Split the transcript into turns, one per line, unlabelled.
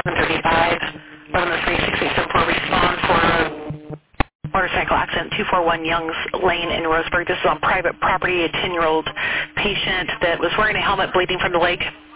1135, 1103-6874, respond for a motorcycle accident, 241 Youngs Lane in Roseburg. This is on private property, a 10-year-old patient that was wearing a helmet bleeding from the leg.